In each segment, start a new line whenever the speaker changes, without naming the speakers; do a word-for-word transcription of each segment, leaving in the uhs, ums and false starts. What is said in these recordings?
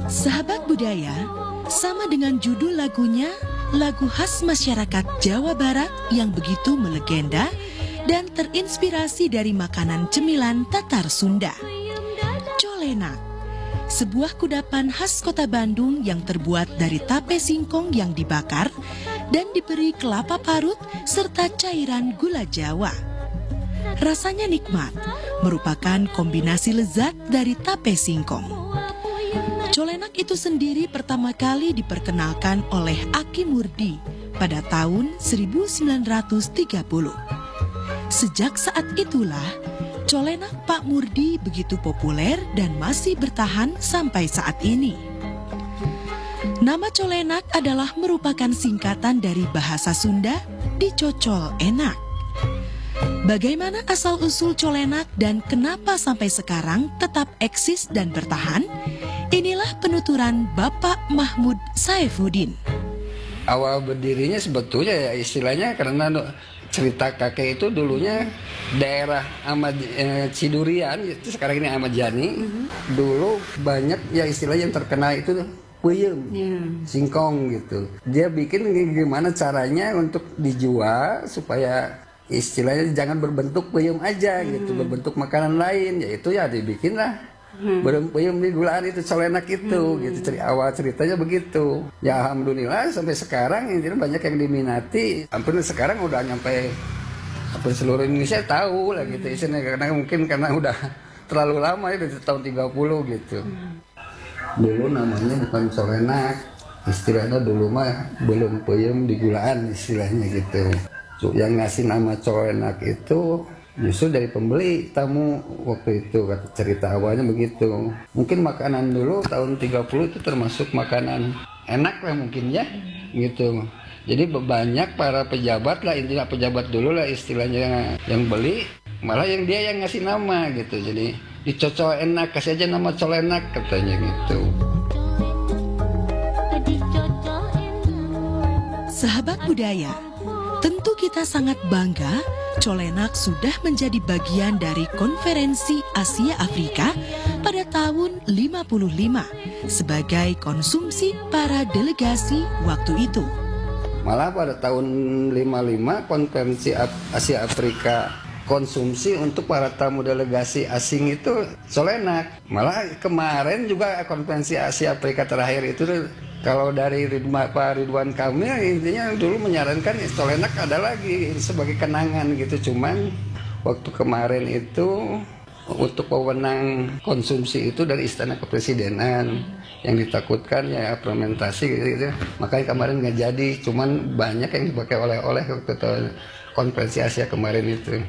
Sahabat budaya, sama dengan judul lagunya, lagu khas masyarakat Jawa Barat yang begitu melegenda dan terinspirasi dari makanan cemilan Tatar Sunda. Colenak, sebuah kudapan khas kota Bandung yang terbuat dari tape singkong yang dibakar dan diberi kelapa parut serta cairan gula Jawa. Rasanya nikmat, merupakan kombinasi lezat dari tape singkong. Colenak itu sendiri pertama kali diperkenalkan oleh Aki Murdi pada tahun seribu sembilan ratus tiga puluh. Sejak saat itulah, colenak Pak Murdi begitu populer dan masih bertahan sampai saat ini. Nama colenak adalah merupakan singkatan dari bahasa Sunda, dicocol enak. Bagaimana asal-usul colenak dan kenapa sampai sekarang tetap eksis dan bertahan? Inilah penuturan Bapak Mahmud Saifuddin.
Awal berdirinya sebetulnya ya istilahnya karena cerita kakek itu dulunya daerah Ahmad eh, Cidurian, itu sekarang ini Ahmad Yani. Mm-hmm. Dulu banyak ya istilahnya yang terkenal itu peyem, yeah. Singkong gitu. Dia bikin gimana caranya untuk dijual supaya istilahnya jangan berbentuk peyem aja mm. gitu, berbentuk makanan lain, yaitu ya dibikinlah Hmm. Berempuyum di gulaan itu colenak itu hmm. gitu. Ceri awal ceritanya begitu. Ya alhamdulillah sampai sekarang ini banyak yang diminati. Hampir sekarang udah nyampe hampir seluruh Indonesia tahu lah gitu isinya, karena mungkin karena udah terlalu lama ya dari tahun tiga puluh gitu. Hmm. Dulu namanya bukan colenak, istilahnya dulu mah belum peyem di gulaan istilahnya gitu. Yang ngasih nama colenak itu justru dari pembeli tamu waktu itu, kata cerita awalnya begitu. Mungkin makanan dulu tahun tiga puluh itu termasuk makanan enak lah mungkin ya gitu. Jadi banyak para pejabat lah, intinya pejabat dulu lah istilahnya yang beli, malah yang dia yang ngasih nama gitu. Jadi dicocol enak, kasih aja nama colenak katanya gitu.
Sahabat budaya, tentu kita sangat bangga colenak sudah menjadi bagian dari Konferensi Asia Afrika pada tahun lima puluh lima sebagai konsumsi para delegasi waktu itu.
Malah pada tahun lima puluh lima Konferensi Asia Afrika konsumsi untuk para tamu delegasi asing itu colenak. Malah kemarin juga Konferensi Asia Afrika terakhir itu kalau dari Ridwan, Pak Ridwan Kamil intinya dulu menyarankan colenak ada lagi sebagai kenangan gitu. Cuman waktu kemarin itu untuk wewenang konsumsi itu dari Istana Kepresidenan yang ditakutkan ya fermentasi gitu, gitu. Makanya kemarin nggak jadi. Cuman banyak yang dipakai oleh-oleh waktu Konferensi Asia kemarin itu.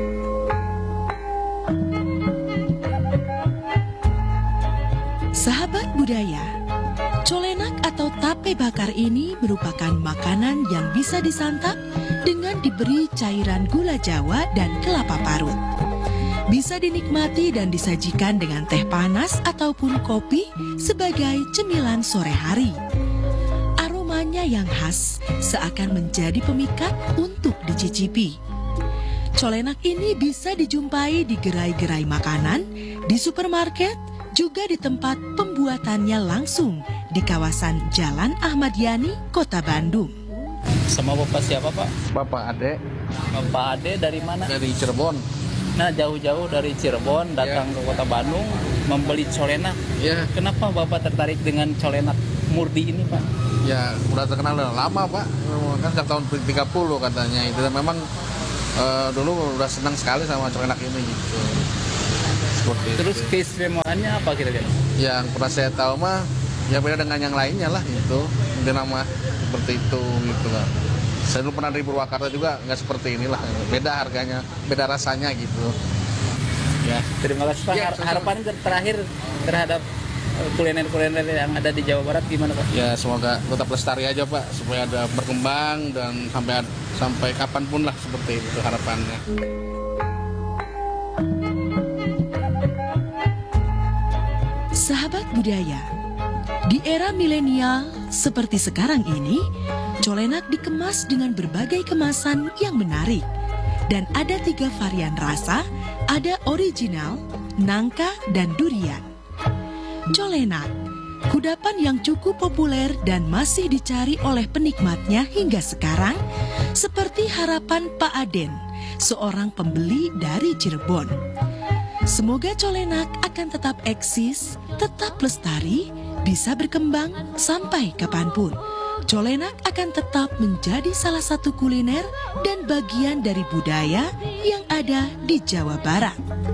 Sahabat budaya, colenak atau tape bakar ini merupakan makanan yang bisa disantap dengan diberi cairan gula Jawa dan kelapa parut. Bisa dinikmati dan disajikan dengan teh panas ataupun kopi sebagai cemilan sore hari. Aromanya yang khas seakan menjadi pemikat untuk dicicipi. Colenak ini bisa dijumpai di gerai-gerai makanan, di supermarket, juga di tempat pembuatannya langsung di kawasan Jalan Ahmad Yani, Kota Bandung.
Sama Bapak siapa, Pak?
Bapak Ade.
Bapak Ade dari mana?
Dari Cirebon.
Nah, jauh-jauh dari Cirebon datang ya. ke Kota Bandung membeli colenak. Ya. Kenapa Bapak tertarik dengan colenak Murdi ini, Pak?
Ya, udah terkenal udah lama, Pak. Kan sejak tahun tiga puluh katanya. Itu memang uh, dulu udah senang sekali sama colenak ini gitu.
Terus keistimewaannya apa kira-kira?
Yang pernah saya tahu mah ya beda dengan yang lainnya lah itu, dia nama seperti itu gitu lah. Saya dulu pernah di Purwakarta juga nggak seperti inilah, beda harganya, beda rasanya gitu.
Ya, terima kasih Pak. Ya, harapan terakhir terhadap kuliner-kuliner yang ada di Jawa Barat gimana Pak?
Ya semoga tetap lestari aja Pak, supaya ada berkembang dan sampai sampai kapanpun lah seperti itu harapannya.
Sahabat budaya, di era milenial seperti sekarang ini, colenak dikemas dengan berbagai kemasan yang menarik. Dan ada tiga varian rasa, ada original, nangka, dan durian. Colenak, Kudapan yang cukup populer dan masih dicari oleh penikmatnya hingga sekarang, seperti harapan Pak Aden, seorang pembeli dari Cirebon. Semoga colenak akan tetap eksis, tetap lestari, bisa berkembang sampai kapanpun. Colenak akan tetap menjadi salah satu kuliner dan bagian dari budaya yang ada di Jawa Barat.